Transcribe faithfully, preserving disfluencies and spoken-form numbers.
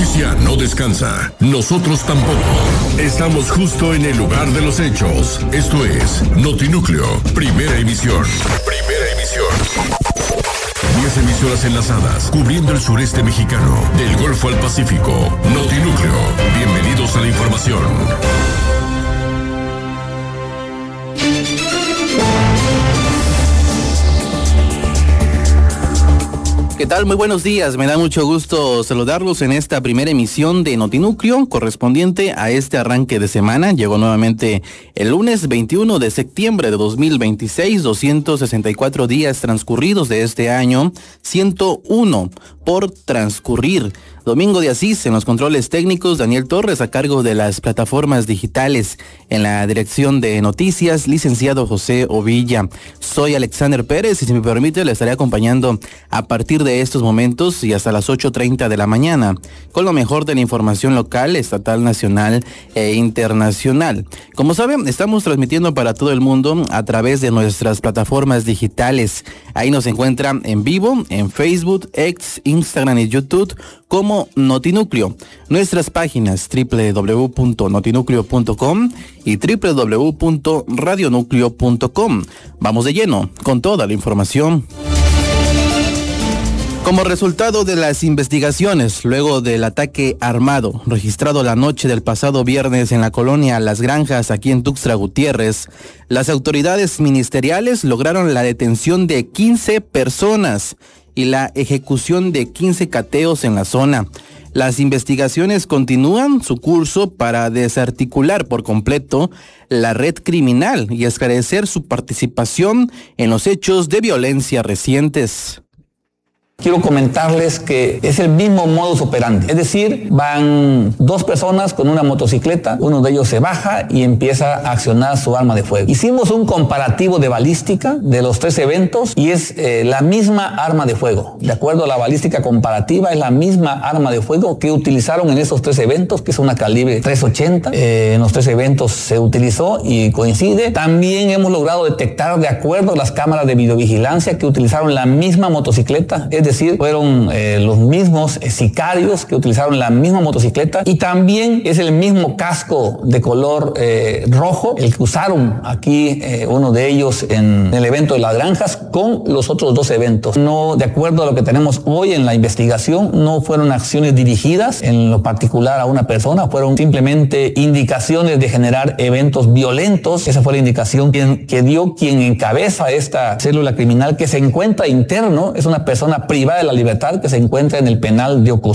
policía no descansa. Nosotros tampoco. Estamos justo en el lugar de los hechos. Esto es Notinúcleo, primera emisión. Primera emisión. Diez emisoras enlazadas, cubriendo el sureste mexicano, del Golfo al Pacífico. Notinúcleo. Bienvenidos a la información. ¿Qué tal? Muy buenos días. Me da mucho gusto saludarlos en esta primera emisión de Notinúcleo, correspondiente a este arranque de semana. Llegó nuevamente el lunes veintiuno de septiembre de dos mil veintiséis, doscientos sesenta y cuatro días transcurridos de este año, ciento uno por transcurrir. Domingo de Asís en los controles técnicos, Daniel Torres a cargo de las plataformas digitales, en la dirección de noticias, licenciado José Ovilla. Soy Alexander Pérez y si me permite le estaré acompañando a partir de estos momentos y hasta las ocho treinta de la mañana con lo mejor de la información local, estatal, nacional e internacional. Como saben, estamos transmitiendo para todo el mundo a través de nuestras plataformas digitales. Ahí nos encuentran en vivo en Facebook, X, Instagram y YouTube como Notinúcleo. Nuestras páginas doble u doble u doble u punto notinúcleo punto com y doble u doble u doble u punto radionúcleo punto com. Vamos de lleno con toda la información. Como resultado de las investigaciones, luego del ataque armado registrado la noche del pasado viernes en la colonia Las Granjas, aquí en Tuxtla Gutiérrez, las autoridades ministeriales lograron la detención de quince personas y la ejecución de quince cateos en la zona. Las investigaciones continúan su curso para desarticular por completo la red criminal y esclarecer su participación en los hechos de violencia recientes. Quiero comentarles que es el mismo modus operandi, es decir, van dos personas con una motocicleta, uno de ellos se baja y empieza a accionar su arma de fuego. Hicimos un comparativo de balística de los tres eventos y es eh, la misma arma de fuego. De acuerdo a la balística comparativa, es la misma arma de fuego que utilizaron en esos tres eventos, que es una calibre tres ochenta. Eh, en los tres eventos se utilizó y coincide. También hemos logrado detectar, de acuerdo a las cámaras de videovigilancia, que utilizaron la misma motocicleta, es decir, decir, fueron eh, los mismos eh, sicarios que utilizaron la misma motocicleta y también es el mismo casco de color eh, rojo, el que usaron aquí eh, uno de ellos en el evento de Las Granjas con los otros dos eventos. No, de acuerdo a lo que tenemos hoy en la investigación, no fueron acciones dirigidas en lo particular a una persona, fueron simplemente indicaciones de generar eventos violentos. Esa fue la indicación que, que dio quien encabeza esta célula criminal que se encuentra interno, es una persona privada de la libertad que se encuentra en el penal de Ocosí.